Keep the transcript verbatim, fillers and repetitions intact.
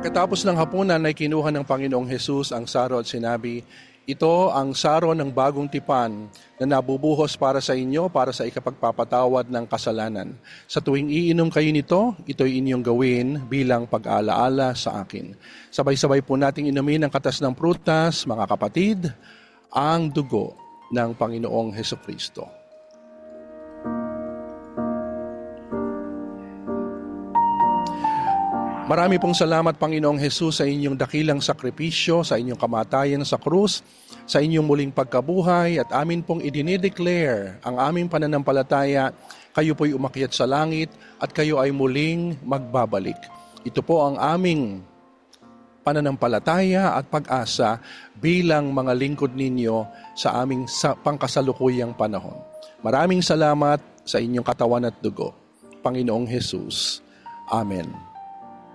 Pagkatapos ng hapunan ay kinuha ng Panginoong Hesus ang saro at sinabi, "Ito ang saro ng bagong tipan na nabubuhos para sa inyo para sa ikapagpapatawad ng kasalanan. Sa tuwing iinom kayo nito, ito'y inyong gawin bilang pag-aalaala sa akin." Sabay-sabay po nating inumin ang katas ng prutas, mga kapatid, ang dugo ng Panginoong Hesukristo. Marami pong salamat, Panginoong Hesus, sa inyong dakilang sakripisyo, sa inyong kamatayan sa krus, sa inyong muling pagkabuhay, at amin pong idinideclare ang aming pananampalataya. Kayo po'y umakyat sa langit at kayo ay muling magbabalik. Ito po ang aming pananampalataya at pag-asa bilang mga lingkod ninyo sa aming sa pangkasalukuyang panahon. Maraming salamat sa inyong katawan at dugo, Panginoong Hesus. Amen.